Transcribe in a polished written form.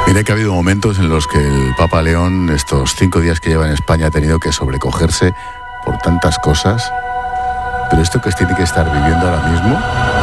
Mira que ha habido momentos en los que el Papa León, estos 5 días que lleva en España, ha tenido que sobrecogerse por tantas cosas. Pero esto que tiene que estar viviendo ahora mismo...